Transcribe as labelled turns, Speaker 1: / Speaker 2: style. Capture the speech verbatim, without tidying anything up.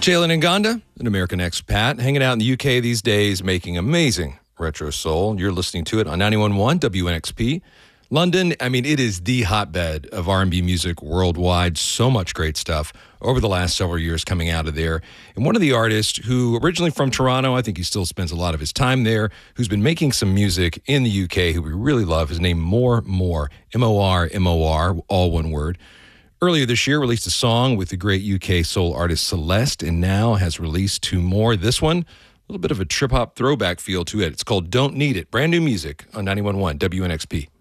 Speaker 1: Jalen Nganda, an American expat, hanging out in the U K these days, making amazing retro soul. You're listening to it on ninety-one point one W N X P. London, I mean, it is the hotbed of R and B music worldwide. So much great stuff over the last several years coming out of there. And one of the artists who originally from Toronto, I think he still spends a lot of his time there, who's been making some music in the U K, who we really love, is named More More, M O R M O R, all one word. Earlier this year, released a song with the great U K soul artist Celeste, and now has released two more. This one, a little bit of a trip-hop throwback feel to it. It's called Don't Need It. Brand new music on ninety-one point one W N X P.